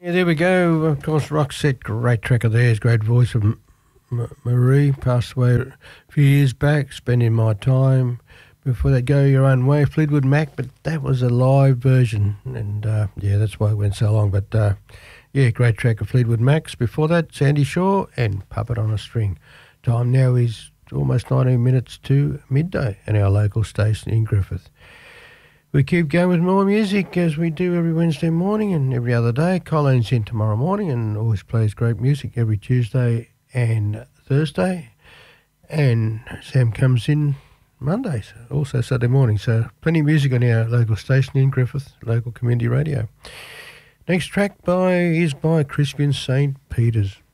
Yeah, there we go. Of course, Roxette, great track of theirs, great voice of Marie, passed away a few years back, Spending My Time. Before that, Go Your Own Way, Fleetwood Mac, but that was a live version, and yeah, that's why it went so long. But yeah, great track of Fleetwood Macs. Before that, Sandy Shaw and Puppet on a String. Time now is almost 19 minutes to midday at our local station in Griffith. We keep going with more music as we do every Wednesday morning and every other day. Colleen's in tomorrow morning and always plays great music every Tuesday and Thursday. And Sam comes in Mondays, also Saturday morning. So plenty of music on our local station in Griffith, local community radio. Next track is by Crispian St. Peters.